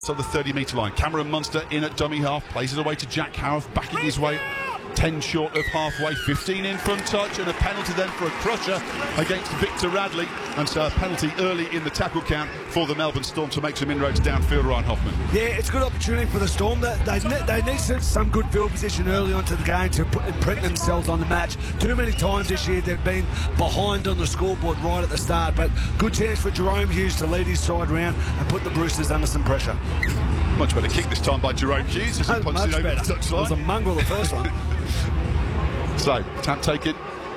So the 30-metre line. Cameron Munster in at dummy half, plays it away to Jack Howarth, backing his way 10 short of halfway, 15 in from touch, and a penalty then for a crusher against Victor Radley, and so a penalty early in the tackle count for the Melbourne Storm to make some inroads downfield. Ryan Hoffman. Yeah, it's a good opportunity for the Storm. They need some good field position early onto the game to imprint themselves on the match. Too many times this year they've been behind on the scoreboard right at the start, but good chance for Jerome Hughes to lead his side round and put the Roosters under some pressure. Much better kick this time by Jerome Hughes as he punts it over the touchline. It was a mongrel the first one. So, tap taken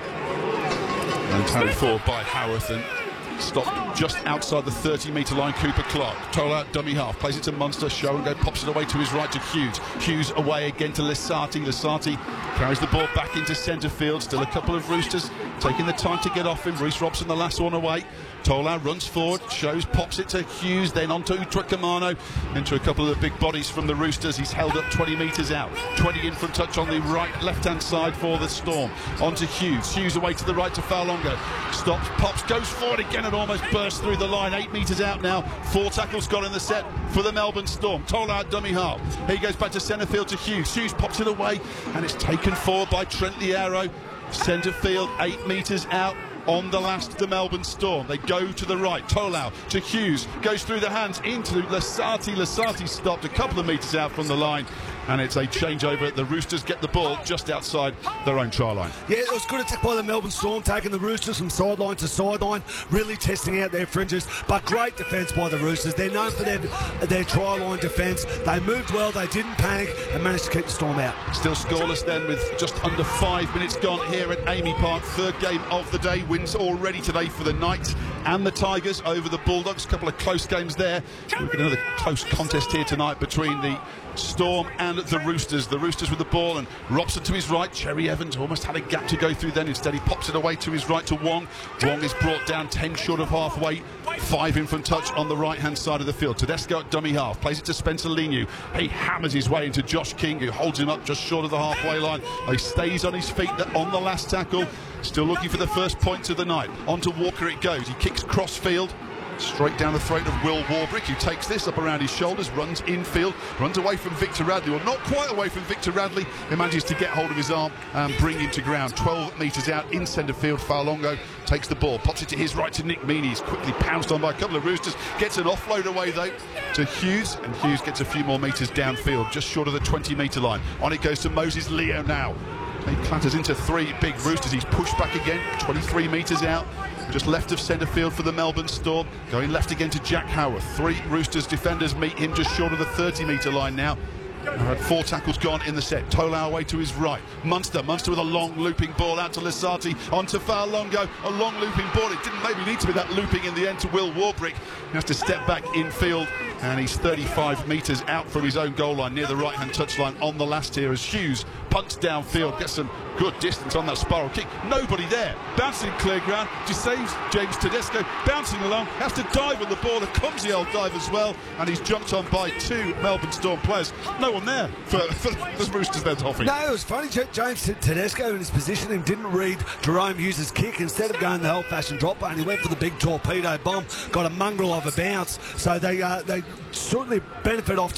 and carried forward by Howarth and stopped just outside the 30-metre line. Cooper Clark, Tola, dummy half, plays it to Munster, show and go, pops it away to his right to Hughes. Hughes away again to Lissati. Lissati carries the ball back into centre field. Still a couple of Roosters taking the time to get off him. Reece Robson the last one away. Tola runs forward, shows, pops it to Hughes, then on to Utrakamano, into a couple of the big bodies from the Roosters. He's held up 20 metres out, 20 in from touch on the right, left-hand side for the Storm. On to Hughes, Hughes away to the right to Fa'alongo, stops, pops, goes forward again and almost bursts through the line. 8 metres out now, 4 tackles gone in the set for the Melbourne Storm. Tola at dummy half, he goes back to centre field to Hughes, Hughes pops it away and it's taken forward by Trent Liero. Centre field, 8 metres out. On the last, the Melbourne Storm. They go to the right. Tolau to Hughes. Goes through the hands into Lissati. Lissati stopped a couple of metres out from the line. And it's a changeover. The Roosters get the ball just outside their own try line. Yeah, it was good attack by the Melbourne Storm, taking the Roosters from sideline to sideline, really testing out their fringes. But great defence by the Roosters. They're known for their try line defence. They moved well, they didn't panic, and managed to keep the Storm out. Still scoreless then with just under 5 minutes gone here at Amy Park. Third game of the day. Wins already today for the Knights and the Tigers over the Bulldogs. A couple of close games there. We've got another close contest here tonight between the Storm and the Roosters. The Roosters with the ball and Robson to his right. Cherry Evans almost had a gap to go through then. Instead he pops it away to his right to Wong. Wong is brought down 10 short of halfway. 5 in from touch on the right hand side of the field. Tedesco at dummy half, plays it to Spencer Leniu. He hammers his way into Josh King, who holds him up just short of the halfway line. He stays on his feet on the last tackle. Still looking for the first points of the night. On to Walker it goes. He kicks cross field, straight down the throat of Will Warbrick, who takes this up around his shoulders, runs infield, runs away from Victor Radley, or not quite away from Victor Radley. He manages to get hold of his arm and bring him to ground. 12 metres out in centre field. Fa'alongo takes the ball, pops it to his right to Nick Meaney. He's quickly pounced on by a couple of Roosters, gets an offload away though to Hughes, and Hughes gets a few more metres downfield, just short of the 20-metre line. On it goes to Moses Leo now. He clatters into 3 big Roosters. He's pushed back again, 23 metres out, just left of centre field for the Melbourne Storm. Going left again to Jack Howarth. 3 Roosters defenders meet him just short of the 30-metre line now. Had 4 tackles gone in the set. Tolau away to his right. Munster with a long looping ball out to Lissati. On to Fa'alongo. A long looping ball. It didn't maybe need to be that looping in the end to Will Warbrick. He has to step back infield, and he's 35 metres out from his own goal line near the right-hand touchline on the last here as Hughes punts downfield, gets some good distance on that spiral kick. Nobody there. Bouncing clear ground. Saves James Tedesco. Bouncing along. Has to dive on the ball. A clumsy old dive as well. And he's jumped on by 2 Melbourne Storm players. No one there for the Roosters there, Toffee. No, it was funny. James Tedesco in his positioning didn't read Jerome Hughes' kick. Instead of going the old-fashioned drop and he went for the big torpedo bomb. Got a mongrel of a bounce. So they certainly benefit off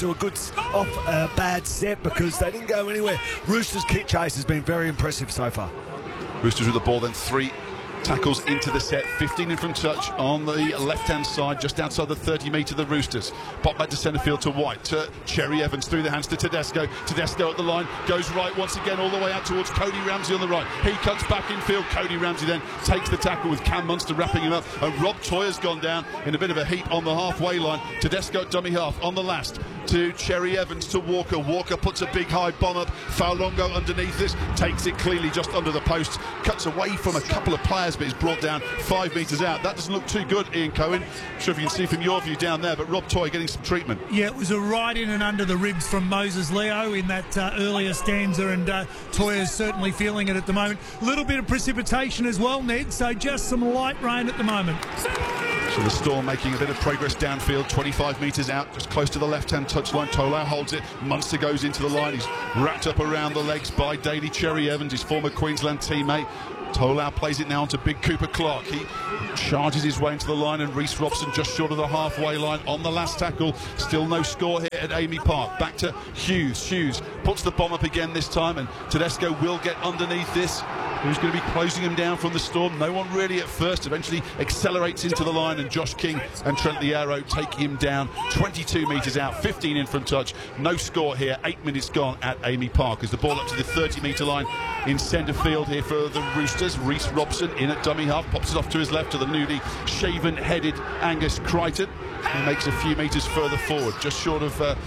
a bad set because they didn't go anywhere. Roosters' kick chase has been very impressive so far. Roosters with the ball then 3 tackles into the set, 15 in from touch on the left-hand side, just outside the 30-metre, the Roosters. Pop back to centre field to White, to Cherry Evans, through the hands to Tedesco. Tedesco at the line, goes right once again, all the way out towards Cody Ramsey on the right. He cuts back infield. Cody Ramsey then takes the tackle with Cam Munster wrapping him up, and Rob Toyer's gone down in a bit of a heap on the halfway line. Tedesco at dummy half on the last to Cherry Evans to Walker. Walker puts a big high bomb up. Fa'alongo underneath this, takes it cleanly just under the post, cuts away from a couple of players, but is brought down 5 metres out. That doesn't look too good, Ian Cohen. I'm sure if you can see from your view down there, but Rob Toy getting some treatment. Yeah, it was a right in and under the ribs from Moses Leo in that earlier stanza, and Toyer's certainly feeling it at the moment. A little bit of precipitation as well, Ned, so just some light rain at the moment. So the Storm making a bit of progress downfield, 25 metres out, just close to the left-hand touchline. Tolau holds it. Munster goes into the line. He's wrapped up around the legs by Daly Cherry Evans, his former Queensland teammate. Tolau plays it now onto Big Cooper Clark. He charges his way into the line, and Reece Robson just short of the halfway line on the last tackle. Still no score here at Amy Park. Back to Hughes. Hughes puts the bomb up again this time, and Tedesco will get underneath this. Who's going to be closing him down from the Storm? No one really at first. Eventually accelerates into the line, and Josh King and Trent Liero take him down 22 metres out, 15 in from touch. No score here, 8 minutes gone at Amy Park as the ball up to the 30-metre line in centre field here for the Roosters. Reece Robson in at dummy half, pops it off to his left to the newly shaven-headed Angus Crichton. He makes a few metres further forward, just short of the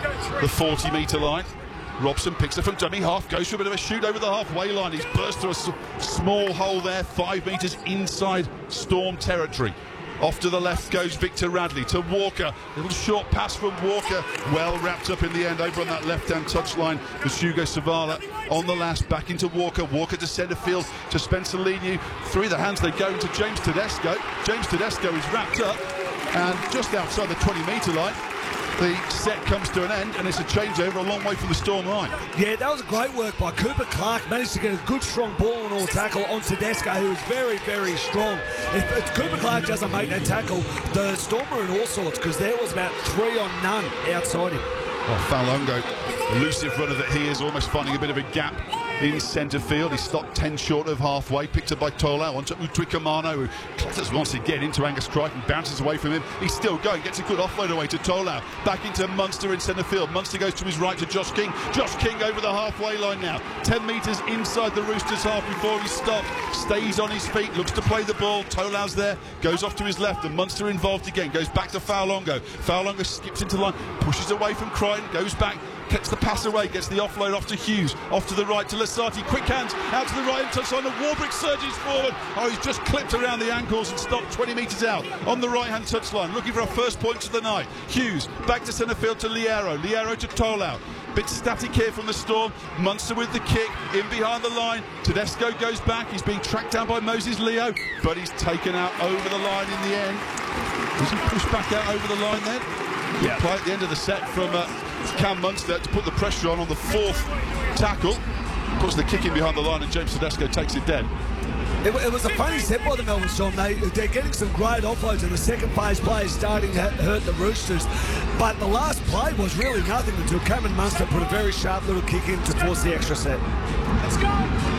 40-metre line. Robson picks it from dummy half, goes for a bit of a shoot over the halfway line. He's burst through a small hole there, 5 metres inside Storm territory. Off to the left goes Victor Radley to Walker. Little short pass from Walker. Well wrapped up in the end over on that left-hand touchline with Hugo Savala on the last. Back into Walker. Walker to centre field to Spencer Leniu. Through the hands they go into James Tedesco. James Tedesco is wrapped up, and just outside the 20-metre line, the set comes to an end, and it's a changeover a long way from the Storm line. Yeah, that was great work by Cooper Clark. Managed to get a good strong ball and all tackle on Tedesco, who is very, very strong. If Cooper Clark doesn't make that tackle, the Storm are in all sorts, because there was about 3 on none outside him. Well, Falongo, elusive runner that he is, almost finding a bit of a gap in centre field. He stopped 10 short of halfway, picked up by Tolau onto Utwikamano, who clatters once again into Angus Crichton, bounces away from him. He's still going, gets a good offload away to Tolau. Back into Munster in centre field. Munster goes to his right to Josh King. Josh King over the halfway line now. 10 metres inside the Roosters half before he stopped. Stays on his feet, looks to play the ball. Tolau's there, goes off to his left, and Munster involved again. Goes back to Falongo. Falongo skips into the line, pushes away from Crichton, goes back, gets the pass away, gets the offload off to Hughes, off to the right to Lasati, quick hands out to the right and touchline, and Warbrick surges forward. Oh, he's just clipped around the ankles and stopped 20 metres out on the right hand touchline, looking for our first points of the night. Hughes back to centre field to Liero to Tolau. Bit static here from the Storm. Munster with the kick in behind the line. Tedesco goes back, he's being tracked down by Moses Leo, but he's taken out over the line in the end. Does he push back out over the line then? Yeah, play at the end of the set from Cam Munster to put the pressure on the 4th tackle. Puts the kick in behind the line, and James Tedesco takes it dead. It was a funny set by the Melbourne Storm. They're getting some great offloads, and the second phase play is starting to hurt the Roosters. But the last play was really nothing until Cameron Munster put a very sharp little kick in to force the extra set. Let's go!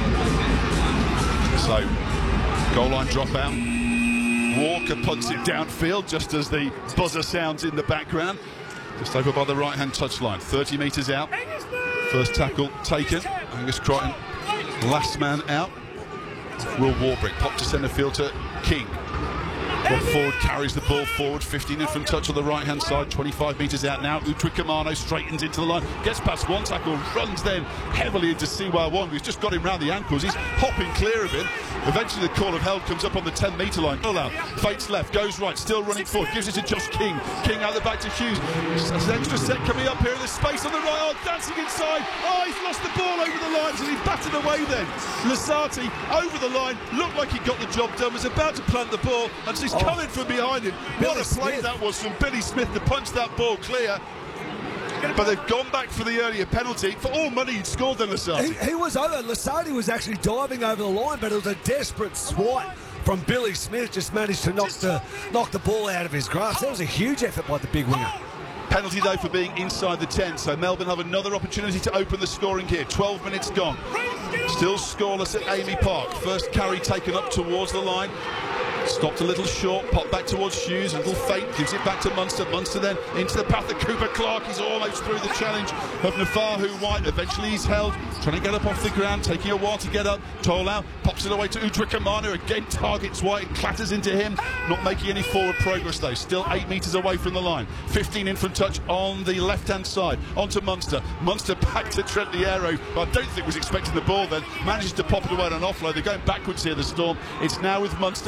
So, goal line dropout. Walker punts it downfield just as the buzzer sounds in the background. Just over by the right-hand touchline, 30 metres out. First tackle taken. Angus Crichton, last man out. Will Warbrick pop to centre field to King. One forward carries the ball forward, 15 in from touch on the right-hand side, 25 metres out now. Utwikamano straightens into the line, gets past one tackle, runs then heavily into Siwa Wong, who's just got him round the ankles. He's hopping clear of him. Eventually the call of held comes up on the 10-metre line. Tolau fakes left, goes right, still running forward, gives it to Josh King. King out the back to Hughes. There's an extra set coming up here in the space on the right. Oh, dancing inside. Oh, he's lost the ball over the lines, and he batted away then. Lasati over the line, looked like he got the job done, was about to plant the ball, and so he's coming from behind him. What a play that was from Billy Smith to punch that ball clear. But they've gone back for the earlier penalty. For all money, he'd scored then, Lasati. He was over. Lasati was actually diving over the line, but it was a desperate swipe from Billy Smith. Just managed to knock the ball out of his grasp. That was a huge effort by the big winger. Penalty though for being inside the 10, so Melbourne have another opportunity to open the scoring here. 12 minutes gone. Still scoreless at Amy Park. First carry taken up towards the line. Stopped a little short, popped back towards Hughes, a little feint, gives it back to Munster. Munster then into the path of Cooper Clark. He's almost through the challenge of Nafahu White. Eventually he's held, trying to get up off the ground, taking a while to get up. Tolau pops it away to Utwikamano, again targets White, clatters into him, not making any forward progress though. Still 8 metres away from the line. 15 in from touch on the left-hand side, onto Munster. Munster back to Trent Liero, who I don't think was expecting the ball then, manages to pop it away on an offload. They're going backwards here, the Storm. It's now with Munster. Munster looked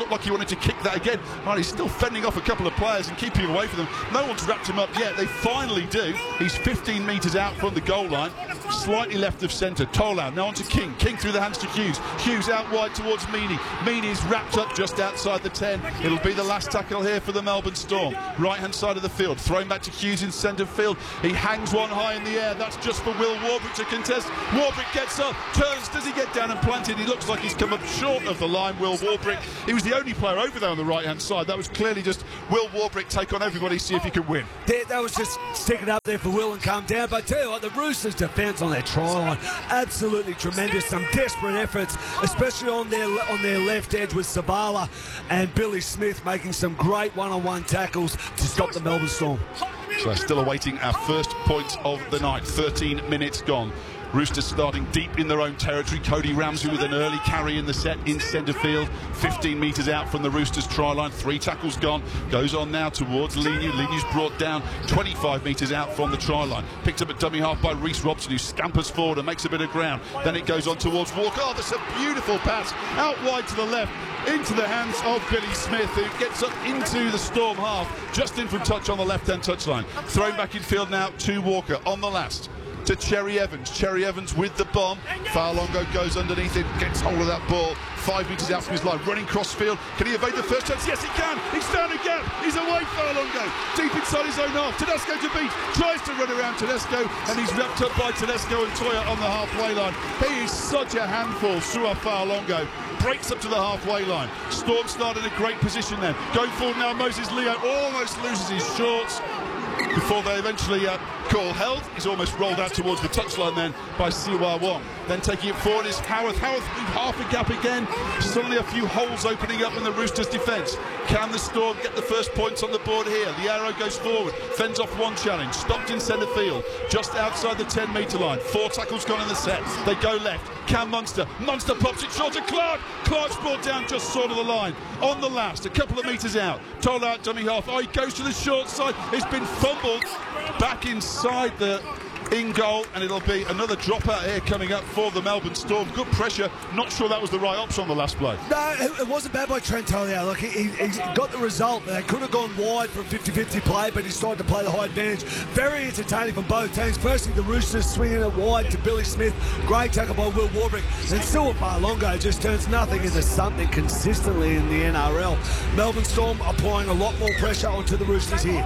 looked like he wanted to kick that again. Well, he's still fending off a couple of players and keeping away from them. No one's wrapped him up yet. They finally do. He's 15 metres out from the goal line, slightly left of centre. Tolau now on to King. King through the hands to Hughes. Hughes out wide towards Meany. Meany's wrapped up just outside the 10. It'll be the last tackle here for the Melbourne Storm. Right-hand side of the field. Thrown back to Hughes in centre field. He hangs one high in the air. That's just for Will Warbrick to contest. Warbrick gets up, turns. Does he get down and planted? He looks like he's come up short of the line, Will Warbrick. He was the only player over there on the right-hand side. That was clearly just Will Warbrick take on everybody, see if he could win. That was just sticking up there for Will and calm down. But I tell you what, the Roosters' defence on their try line, absolutely tremendous. Some desperate efforts, especially on their left edge with Savala and Billy Smith making some great one-on-one tackles to stop the Melbourne Storm. So still awaiting our first point of the night. 13 minutes gone. Roosters starting deep in their own territory. Cody Ramsey with an early carry in the set in centre field. 15 metres out from the Roosters try line. 3 tackles gone. Goes on now towards Leniu. Leniu's brought down 25 metres out from the try line. Picked up at dummy half by Reece Robson, who scampers forward and makes a bit of ground. Then it goes on towards Walker. Oh, that's a beautiful pass out wide to the left, into the hands of Billy Smith, who gets up into the Storm half, just in from touch on the left-hand touchline. Thrown back in field now to Walker on the last. To Cherry Evans. Cherry Evans with the bomb. Fa'alongo goes underneath it, gets hold of that ball. 5 metres out from his line, running cross field. Can he evade the first chance? Yes, he can. He's found a gap. He's away, Fa'alongo. Deep inside his own half. Tedesco to beat. Tries to run around Tedesco, and he's wrapped up by Tedesco and Toya on the halfway line. He is such a handful. Sua Fa'alongo breaks up to the halfway line. Storm started a great position then. Going forward now, Moses Leo almost loses his shorts before they eventually call held. He's almost rolled out towards the touchline then by Siwa Wong. Then taking it forward is Howarth. Howarth with half a gap again. Suddenly a few holes opening up in the Roosters' defence. Can the Storm get the first points on the board here? The arrow goes forward, fends off one challenge, stopped in centre field, just outside the 10-metre line. 4 tackles gone in the set. They go left. Can Munster? Munster pops it short to Clark. Clark's brought down just short of the line. On the last, a couple of metres out. Told out dummy half. Oh, he goes to the short side. It's been fumbled back inside the in goal, and it'll be another dropout here coming up for the Melbourne Storm. Good pressure. Not sure that was the right option on the last play. No, it wasn't bad by Trent Toliao. Look, he got the result. They could have gone wide for a 50-50 play, but he started to play the high advantage. Very entertaining from both teams. Firstly, the Roosters swinging it wide to Billy Smith. Great tackle by Will Warbrick. And still Fa'alongo just turns nothing into something consistently in the NRL. Melbourne Storm applying a lot more pressure onto the Roosters here.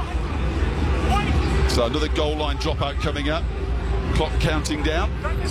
So another goal line dropout coming up. Clock counting down.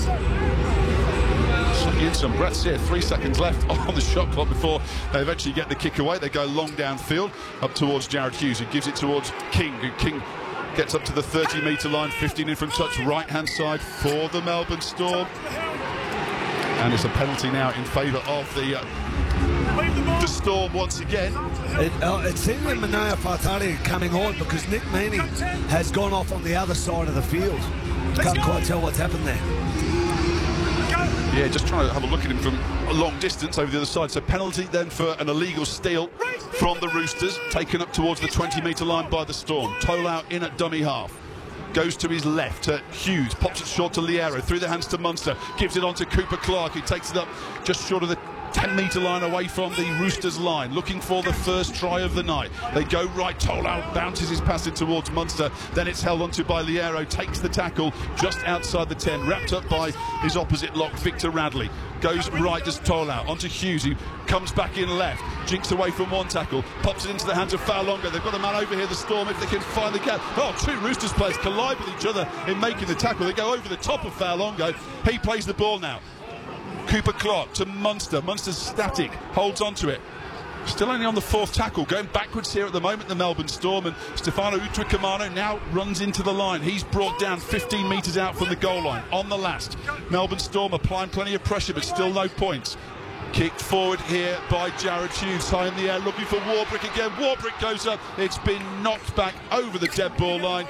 Sucking in some breaths here. 3 seconds left on the shot clock before they eventually get the kick away. They go long downfield up towards Jared Hughes, who gives it towards King. King gets up to the 30-metre line, 15 in from touch, right-hand side for the Melbourne Storm. And it's a penalty now in favour of the Storm once again. It seemed that Manaia Faatani coming on because Nick Meany has gone off on the other side of the field. Can't quite tell what's happened there. Yeah, just trying to have a look at him from a long distance over the other side. So penalty then for an illegal steal from the Roosters, taken up towards the 20-metre line by the Storm. Tolau in at dummy half. Goes to his left to Hughes, pops it short to Liero, through the hands to Munster, gives it on to Cooper Clark, who takes it up just short of the 10-metre line away from the Roosters line, looking for the first try of the night. They go right, Tolau bounces his pass in towards Munster, then it's held onto by Liero, takes the tackle just outside the 10, wrapped up by his opposite lock, Victor Radley. Goes right as Tolau, onto Hughes, who comes back in left, jinks away from one tackle, pops it into the hands of Fa'alongo. They've got a man over here, the Storm, if they can find the gap. Oh, 2 Roosters players collide with each other in making the tackle. They go over the top of Fa'alongo. He plays the ball now. Cooper Clark to Munster. Munster's static, holds onto it. Still only on the 4th tackle, going backwards here at the moment, the Melbourne Storm, and Stefano Utrikamano now runs into the line. He's brought down 15 metres out from the goal line. On the last, Melbourne Storm applying plenty of pressure, but still no points. Kicked forward here by Jared Hughes, high in the air, looking for Warbrick again. Warbrick goes up. It's been knocked back over the dead ball line.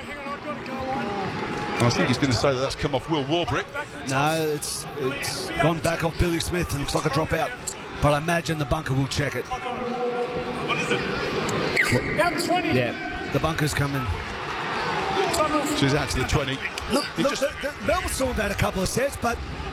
I think he's going to say that that's come off Will Warbrick. No, it's gone back off Billy Smith and looks like a dropout. But I imagine the bunker will check it. What is it? Down 20. Yeah, the bunker's coming. She's out to the 20. Look, the Melbourne Storm had a couple of sets, but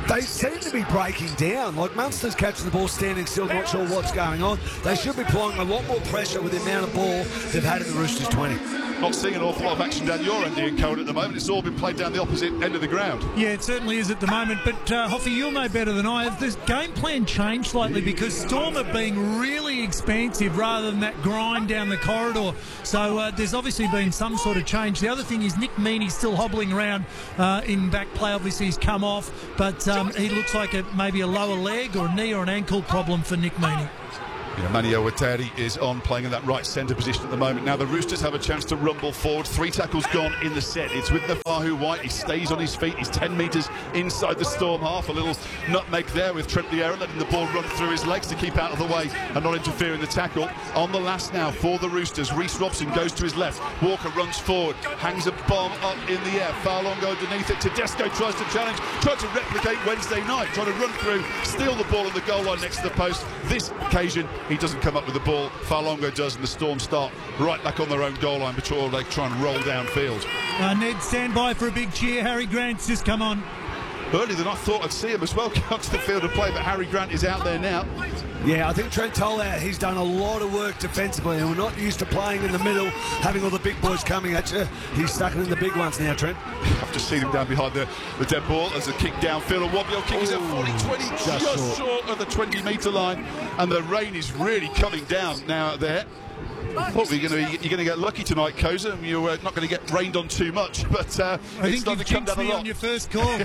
they seem to be breaking down. Like Munster's catching the ball standing still, not sure what's going on. They should be applying a lot more pressure with the amount of ball they've had in the Roosters 20. Not seeing an awful lot of action down your end, Ian Cohen, at the moment. It's all been played down the opposite end of the ground. Yeah, it certainly is at the moment. But, Hoffy, you'll know better than I have. This game plan changed slightly because Storm are being really expansive rather than that grind down the corridor. So there's obviously been some sort of change. The other thing is Nick Meaney's still hobbling around in back play. Obviously, he's come off. But he looks like maybe a lower leg or a knee or an ankle problem for Nick Meaney. Manio Wateri is on, playing in that right centre position at the moment. Now the Roosters have a chance to rumble forward. 3 tackles gone in the set. It's with Nafahu White. He stays on his feet. He's 10 metres inside the Storm half. A little nutmeg there with Trent Liera, letting the ball run through his legs to keep out of the way and not interfere in the tackle. On the last now for the Roosters, Reece Robson goes to his left. Walker runs forward, hangs a bomb up in the air. Farlongo underneath it. Tedesco tries to challenge, tries to replicate Wednesday night, trying to run through, steal the ball on the goal line next to the post. This occasion, he doesn't come up with the ball. Farlongo does, and the Storm start right back on their own goal line before they try and roll downfield. Ned, stand by for a big cheer. Harry Grant's just come on. Earlier than I thought I'd see him as well come to the field of play, but Harry Grant is out there now. Yeah, I think Trent Toller, he's done a lot of work defensively, and we're not used to playing in the middle, having all the big boys coming at you. He's stuck in the big ones now, Trent. I've just seen him down behind the dead ball as a kick downfield. A Wobbly kick is at 40-20, just short of the 20-metre line, and the rain is really coming down now there. I thought you're going to get lucky tonight, Koza, and you're not going to get rained on too much, but I think you've jinxed me on your first call.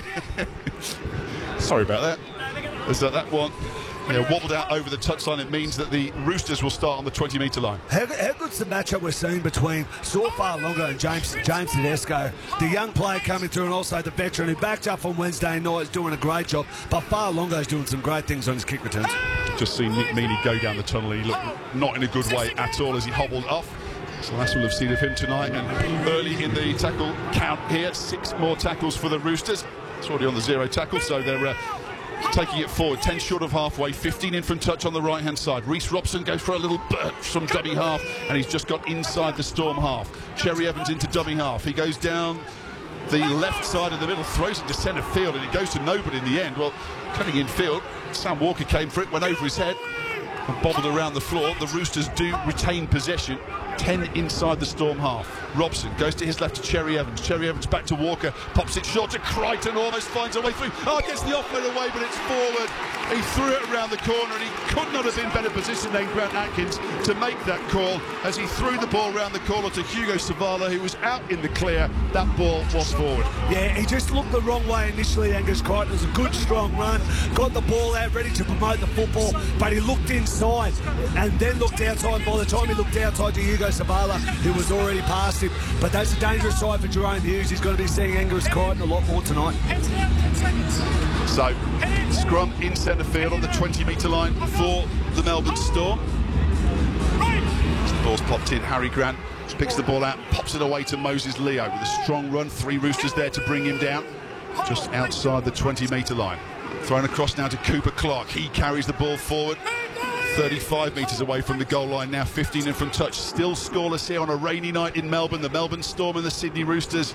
Sorry about that. There's that one. Wobbled out over the touchline. It means that the Roosters will start on the 20-metre line. How good's the matchup we're seeing between Saul Farlongo and James Tedesco? The young player coming through, and also the veteran who backed up on Wednesday night is doing a great job. But Farlongo's doing some great things on his kick returns. Just seen Nick Meaney go down the tunnel. He looked not in a good way at all as he hobbled off. So that's what we'll have seen of him tonight. And early in the tackle count here, 6 more tackles for the Roosters. It's already on the 0 tackle, so they're taking it forward, 10 short of halfway, 15 in from touch on the right-hand side. Reece Robson goes for a little burst from dummy half, and he's just got inside the Storm half. Cherry Evans into dummy half. He goes down the left side of the middle, throws it to centre field, and it goes to nobody in the end. Well, cutting in field, Sam Walker came for it, went over his head and bobbled around the floor. The Roosters do retain possession. 10 inside the Storm half. Robson goes to his left to Cherry Evans. Cherry Evans back to Walker, pops it short to Crichton, almost finds a way through. Gets the off-leg away, but it's forward. He threw it around the corner, and he could not have been better positioned than Grant Atkins to make that call as he threw the ball around the corner to Hugo Savala, who was out in the clear. That ball was forward. Yeah, he just looked the wrong way initially, Angus Crichton. It was a good, strong run. Got the ball out, ready to promote the football, but he looked inside and then looked outside. By the time he looked outside to Hugo Savala, who was already past him. But that's a dangerous side for Jerome Hughes. He's going to be seeing Angus Crichton a lot more tonight. So, scrum in centre field on the 20-metre line for the Melbourne Storm. The ball's popped in. Harry Grant picks the ball out, pops it away to Moses Leo with a strong run. 3 Roosters there to bring him down, just outside the 20-metre line. Thrown across now to Cooper Clark. He carries the ball forward. 35 metres away from the goal line now, 15 in from touch. Still scoreless here on a rainy night in Melbourne. The Melbourne Storm and the Sydney Roosters.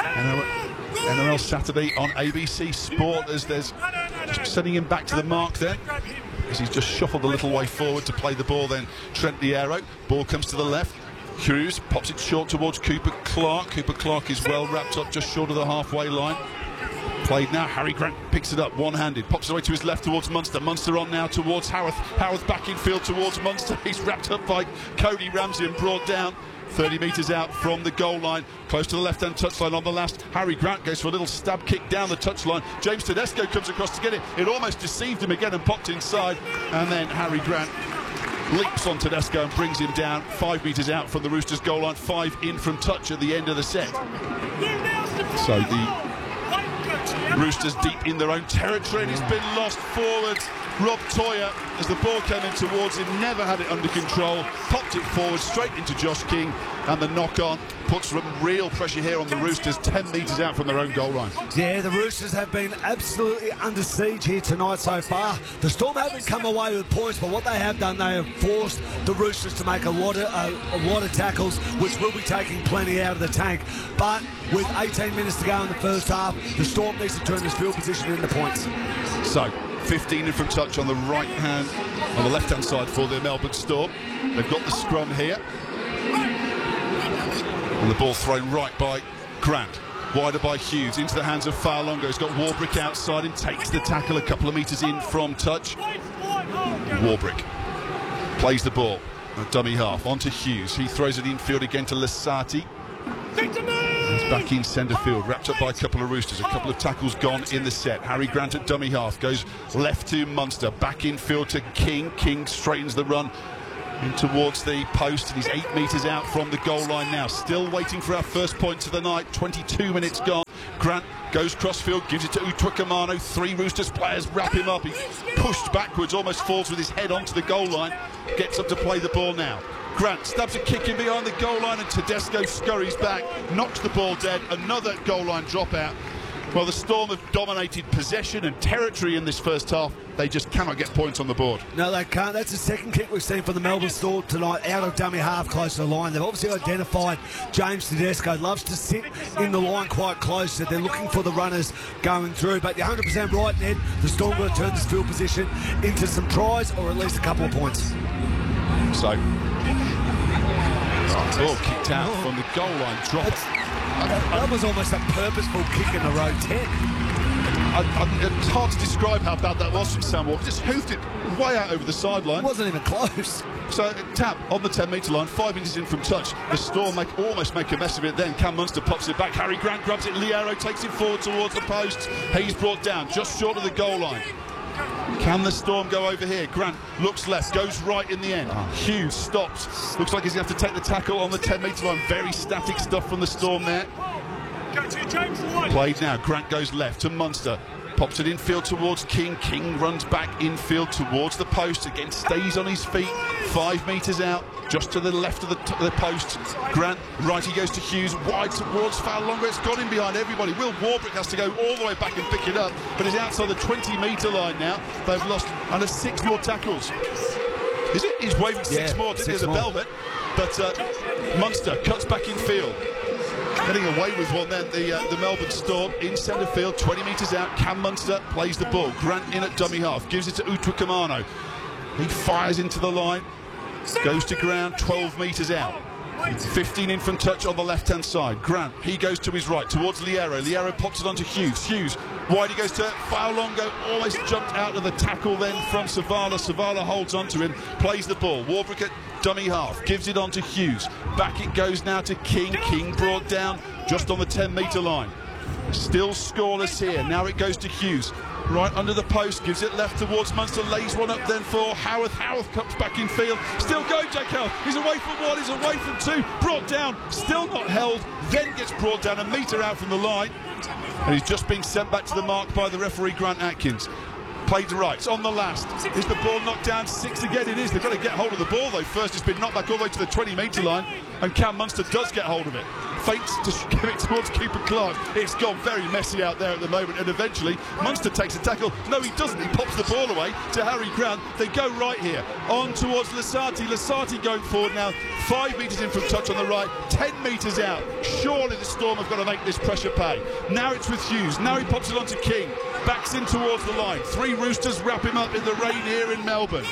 NRL Saturday on ABC Sport as there's just sending him back to the mark there as he's just shuffled a little way forward to play the ball. Then Trent Liera, ball comes to the left. Hughes pops it short towards Cooper Clark. Cooper Clark is well wrapped up just short of the halfway line. Played now, Harry Grant picks it up one-handed, pops it away to his left towards Munster. Munster on now towards Howarth. Howarth back in field towards Munster. He's wrapped up by Cody Ramsey and brought down 30 metres out from the goal line, close to the left-hand touchline on the last. Harry Grant goes for a little stab kick down the touchline. James Tedesco comes across to get it. It almost deceived him again and popped inside. And then Harry Grant leaps on Tedesco and brings him down 5 metres out from the Roosters goal line, 5 in from touch at the end of the set. So the Roosters deep in their own territory, and it's been lost forward Rob Toyer, as the ball came in towards him, never had it under control, popped it forward straight into Josh King, and the knock-on puts some real pressure here on the Roosters, 10 metres out from their own goal line. Yeah, the Roosters have been absolutely under siege here tonight so far. The Storm haven't come away with points, but what they have done, they have forced the Roosters to make a lot of tackles, which will be taking plenty out of the tank. But with 18 minutes to go in the first half, the Storm needs to turn this field position into points. So, 15 in from touch on the right hand, on the left hand side for the Melbourne Storm. They've got the scrum here. And the ball thrown right by Grant. Wider by Hughes, into the hands of Fa'alongo. He's got Warbrick outside and takes the tackle a couple of metres in from touch. Warbrick plays the ball. A dummy half, onto Hughes. He throws it infield again to Lasati. He's back in centre field, wrapped up by a couple of Roosters. A couple of tackles gone in the set. Harry Grant at dummy half, goes left to Munster. Back infield to King. King straightens the run in towards the post, and he's 8 metres out from the goal line now. Still waiting for our first points of the night. 22 minutes gone. Grant goes crossfield, gives it to Utuikamano. 3 Roosters players wrap him up. He's pushed backwards, almost falls with his head onto the goal line. Gets up to play the ball now. Grant stabs a kick in behind the goal line, and Tedesco scurries back, knocks the ball dead. Another goal line dropout. Well, the Storm have dominated possession and territory in this first half. They just cannot get points on the board. No, they can't. That's the second kick we've seen from the Melbourne Storm tonight, out of dummy half close to the line. They've obviously identified James Tedesco. Loves to sit in the line quite close, so they're looking for the runners going through. But you're 100% right, Ned. The Storm will turn this field position into some tries, or at least a couple of points. So, ball kicked out from the goal line drop. That was almost a purposeful kick in the row 10. It's hard to describe how bad that was from Sam Walker. Just hoofed it way out over the sideline. It wasn't even close. So, tap on the 10-metre line, 5 metres in from touch. The Storm almost make a mess of it then. Cam Munster pops it back. Harry Grant grabs it. Liero takes it forward towards the post. He's brought down just short of the goal line. Can the Storm go over here? Grant looks left, goes right in the end. Hughes stops. Looks like he's going to have to take the tackle on the 10-metre line. Very static stuff from the Storm there. Played now. Grant goes left to Munster. Pops it infield towards King. King runs back infield towards the post. Again, stays on his feet. 5 metres out, just to the left of the post. Grant, right, he goes to Hughes. Wide towards Fa'alongo. It's got him behind everybody. Will Warbrick has to go all the way back and pick it up, but he's outside the 20-metre line now. They've lost under 6 more tackles. Is it? He's waving 6 more, didn't he, as a Velvet? But Munster cuts back in field. Getting away with one then, the Melbourne Storm in centre field, 20 metres out. Cam Munster plays the ball. Grant in at dummy half, gives it to Utuikamano. He fires into the line, goes to ground, 12 metres out. 15 in from touch on the left-hand side. Grant, he goes to his right, towards Liero. Liero pops it onto Hughes. Hughes, wide he goes to Fa'alongo, almost jumped out of the tackle then from Savala. Savala holds onto him, plays the ball. Warbrick at dummy half, gives it on to Hughes. Back it goes now to King. King brought down just on the 10-metre line. Still scoreless here. Now it goes to Hughes. Right under the post, gives it left towards Munster, lays one up then for Howarth. Howarth comes back in field. Still going, Jack Howarth. He's away from 1, he's away from 2. Brought down, still not held. Then gets brought down a metre out from the line. And he's just being sent back to the mark by the referee, Grant Atkins. Played right, it's on the last. Is the ball knocked down? 6 again it is. They've got to get hold of the ball though first. It's been knocked back all the way to the 20-metre line, and Cam Munster does get hold of it. Feints to give it towards keeper Clark. It's gone very messy out there at the moment, and eventually Munster takes a tackle. No, he doesn't. He pops the ball away to Harry Grant. They go right here, on towards Lasati. Lasati going forward now, 5 metres in from touch on the right, 10 metres out. Surely the Storm have got to make this pressure pay. Now it's with Hughes. Now he pops it onto King. Backs in towards the line. 3 Roosters wrap him up in the rain here in Melbourne.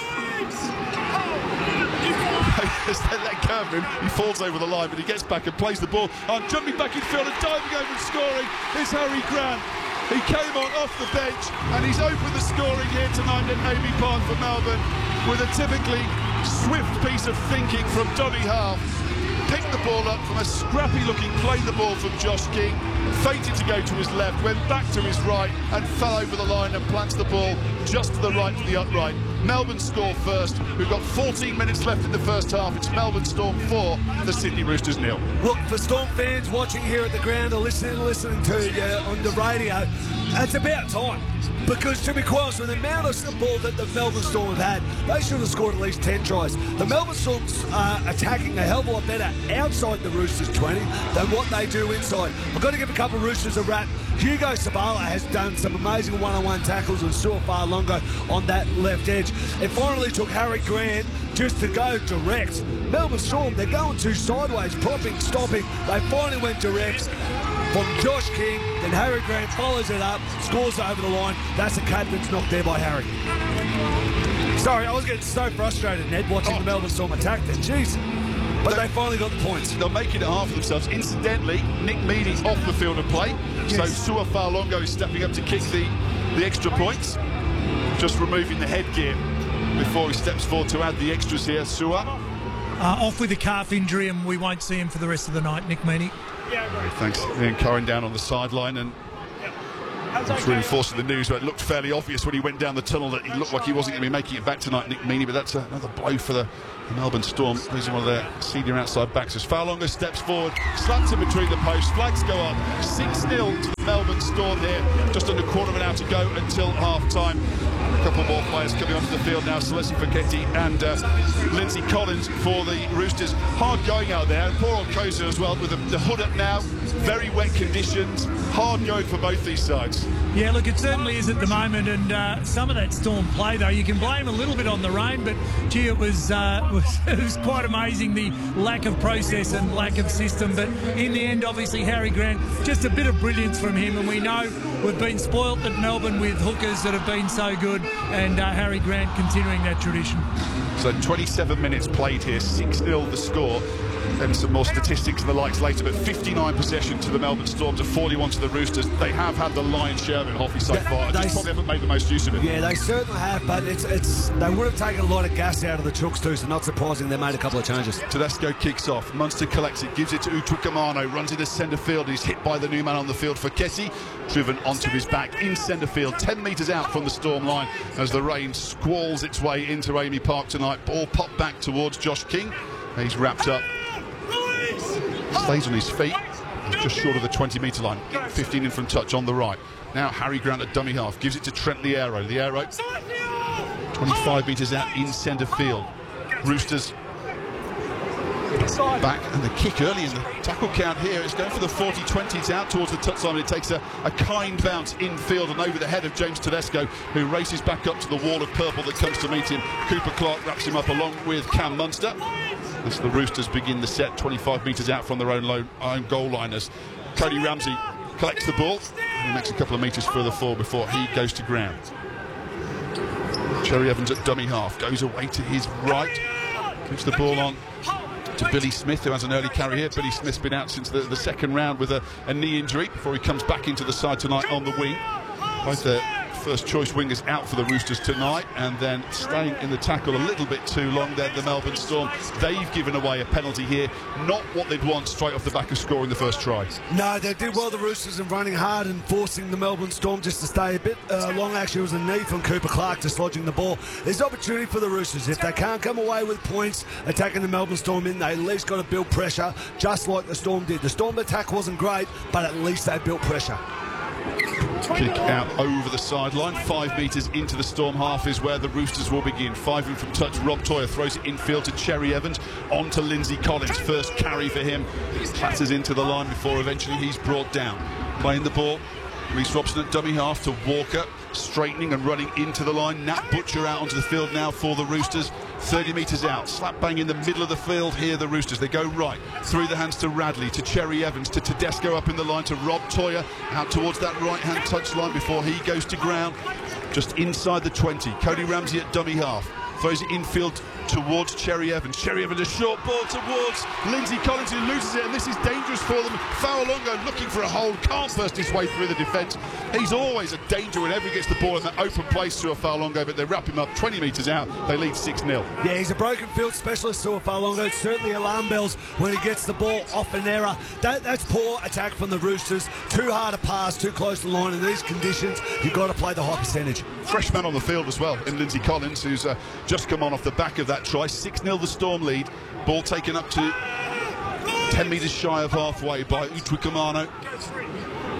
As they let go of him, he falls over the line, but he gets back and plays the ball. Jumping back in field and diving over and scoring is Harry Grant. He came on off the bench and he's opened the scoring here tonight at AAMI Park for Melbourne with a typically swift piece of thinking from dummy half. Picked the ball up from a scrappy looking, played the ball from Josh King, feinted to go to his left, went back to his right and fell over the line and plants the ball just to the right to the upright. Melbourne score first. We've got 14 minutes left in the first half. It's Melbourne Storm 4, the Sydney Roosters 0. Look, for Storm fans watching here at the ground or listening to you on the radio, it's about time. Because, to be quite honest, with the amount of ball that the Melbourne Storm have had, they should have scored at least 10 tries. The Melbourne Storm's attacking a hell of a lot better outside the Roosters 20 than what they do inside. I've got to give a couple of Roosters a rap. Hugo Sabala has done some amazing one-on-one tackles with Suafa'alongo on that left edge. It finally took Harry Grant just to go direct. Melbourne Storm, they're going too sideways, propping, stopping. They finally went direct from Josh King, then Harry Grant follows it up, scores over the line. That's a captain's knock there by Harry. Sorry, I was getting so frustrated, Ned, watching the Melbourne Storm attack then. Jeez. But they finally got the points. They're making it hard for themselves. Incidentally, Nick Meaney's off the field of play. Yes. So Suafa'alongo is stepping up to kick the extra points. Just removing the headgear before he steps forward to add the extras here. Sua. Off with a calf injury, and we won't see him for the rest of the night, Nick Meaney. Thanks. Ian Curran down on the sideline, and it's reinforcing the news where it looked fairly obvious when he went down the tunnel that he looked like he wasn't going to be making it back tonight, Nick Meaney, but that's another blow for the Melbourne Storm, losing one of their senior outside backs as Fa'alongo steps forward, slaps in between the posts, flags go up, 6-0 to the Melbourne Storm here, just under a quarter of an hour to go until half-time. A couple more players coming onto the field now, Celeste Foketi and Lindsay Collins for the Roosters. Hard going out there, and poor old Koza as well with the hood up now, very wet conditions, hard going for both these sides. Yeah, look, it certainly is at the moment, and some of that Storm play, though, you can blame a little bit on the rain, but gee, it was quite amazing, the lack of process and lack of system. But in the end, obviously, Harry Grant, just a bit of brilliance from him, and we know we've been spoilt at Melbourne with hookers that have been so good, and Harry Grant continuing that tradition. So 27 minutes played here, 6-0 the score. And some more statistics and the likes later, but 59 possession to the Melbourne Storm to 41 to the Roosters. They have had the lion's share of it, Hoffy, so far. They just probably haven't made the most use of it. Yeah, they certainly have, but they would have taken a lot of gas out of the Chooks too, so not surprising they made a couple of changes. Tedesco kicks off, Munster collects it, gives it to Utuikamano, runs into centre field, he's hit by the new man on the field, Foketi, driven onto his back in centre field, 10 metres out from the Storm line as the rain squalls its way into Amy Park tonight. Ball popped back towards Josh King, he's wrapped up. Stays on his feet, just short of the 20-metre line, 15 in from touch on the right. Now Harry Grant at dummy half, gives it to Trent Liero. Liero, 25 metres out in centre field. Roosters back, and the kick early in the tackle count here. It's going for the 40-20. It's out towards the touchline. It takes a kind bounce infield and over the head of James Tedesco, who races back up to the wall of purple that comes to meet him. Cooper Clark wraps him up along with Cam Munster. As the Roosters begin the set, 25 metres out from their own goal line, as Cody Ramsey collects the ball. He makes a couple of metres further forward before he goes to ground. Cherry Evans at dummy half, goes away to his right, gives the ball on to Billy Smith, who has an early carry here. Billy Smith's been out since the second round with a knee injury before he comes back into the side tonight on the wing. Both the first choice wingers out for the Roosters tonight, and then staying in the tackle a little bit too long there, the Melbourne Storm. They've given away a penalty here, not what they'd want straight off the back of scoring the first try. No, they did well, the Roosters, in running hard and forcing the Melbourne Storm just to stay a bit long. Actually, it was a knee from Cooper Clark dislodging the ball. There's opportunity for the Roosters. If they can't come away with points attacking the Melbourne Storm in, they at least got to build pressure, just like the Storm did. The Storm attack wasn't great, but at least they built pressure. Kick out over the sideline, 5 metres into the Storm half is where the Roosters will begin. 5 in from touch, Rob Toyer throws it infield to Cherry Evans, on to Lindsay Collins, first carry for him, clatters into the line before eventually he's brought down. Playing the ball, Reece Robson at dummy half to Walker, straightening and running into the line. Nat Butcher out onto the field now for the Roosters, 30 metres out, slap bang in the middle of the field here the Roosters. They go right, through the hands to Radley, to Cherry Evans, to Tedesco up in the line, to Rob Toyer, out towards that right-hand touch line before he goes to ground, just inside the 20. Cody Ramsey at dummy half, throws it infield towards Cherry Evans. Cherry Evans, a short ball towards Lindsay Collins, who loses it, and this is dangerous for them. Fa'alongo looking for a hold, can't burst his way through the defence. He's always a danger whenever he gets the ball in that open place to Fa'alongo, but they wrap him up 20 metres out. They lead 6-0. Yeah, he's a broken field specialist, Fa'alongo. Certainly alarm bells when he gets the ball off an error. That's poor attack from the Roosters. Too hard a pass, too close to the line. In these conditions, you've got to play the high percentage. Fresh man on the field as well in Lindsay Collins, who's just come on off the back of that try. 6-0 the Storm lead. Ball taken up to 10 metres shy of halfway by Utuikamano.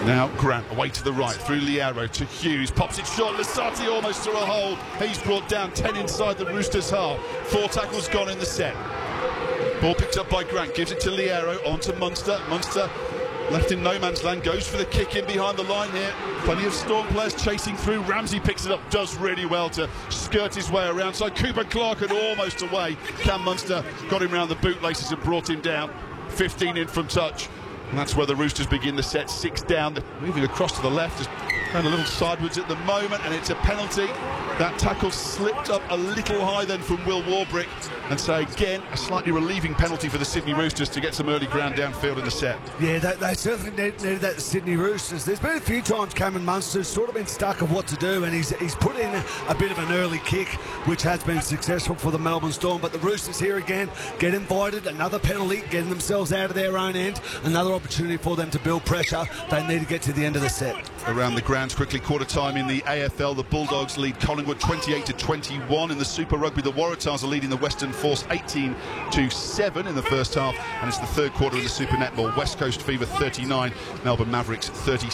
Now Grant away to the right, through Liero to Hughes, pops it short, Lasati almost through a hole. He's brought down 10 inside the Roosters' half. 4 tackles gone in the set. Ball picked up by Grant, gives it to Liero, on to Munster. Munster left in no man's land, goes for the kick in behind the line here. Plenty of Storm players chasing through. Ramsey picks it up, does really well to skirt his way around. So Cooper Clark had almost away. Cam Munster got him round the bootlaces and brought him down. 15 in from touch. And that's where the Roosters begin the set. 6 down. They're moving across to the left, just going a little sideways at the moment, and it's a penalty. That tackle slipped up a little high then from Will Warbrick, and so again a slightly relieving penalty for the Sydney Roosters to get some early ground downfield in the set. Yeah, they certainly needed that, the Sydney Roosters. There's been a few times Cameron Munster's sort of been stuck of what to do, and he's put in a bit of an early kick, which has been successful for the Melbourne Storm. But the Roosters here again get invited, another penalty, getting themselves out of their own end, another opportunity for them to build pressure. They need to get to the end of the set. Around the grounds quickly, quarter time in the AFL. The Bulldogs lead Collingwood 28-21. In the Super Rugby, the Waratahs are leading the Western Force 18-7 in the first half, and it's the third quarter in the Super Netball. West Coast Fever 39, Melbourne Mavericks 36.